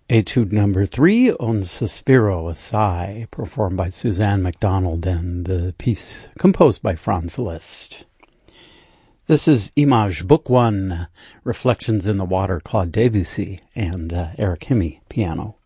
Etude number 3, Un Sospiro, a Sigh, performed by Suzanne MacDonald, and the piece composed by Franz Liszt. This is Image, Book 1, Reflections in the Water, Claude Debussy, and Eric Hemme, piano.